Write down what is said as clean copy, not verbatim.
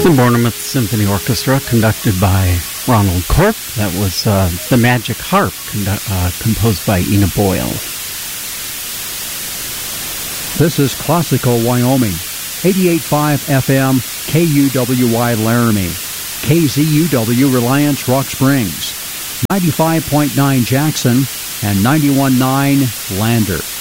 The Bournemouth Symphony Orchestra, conducted by Ronald Corp. That was The Magic Harp, composed by Ina Boyle. This is Classical Wyoming, 88.5 FM, KUWY Laramie, KZUW Reliance Rock Springs, 95.9 Jackson, and 91.9 Lander.